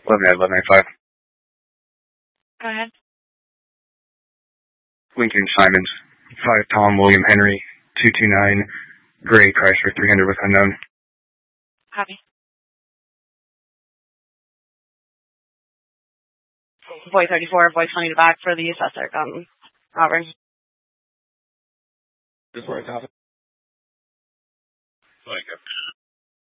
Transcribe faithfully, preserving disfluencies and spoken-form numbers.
eleven at eleven ninety-five. Go ahead. Lincoln Simons, five Tom William Henry, two two nine, Gray Chrysler three hundred with unknown. Copy. Boy thirty-four, boy twenty to back for the assessor. Um, Auburn. Just where it's happening. Like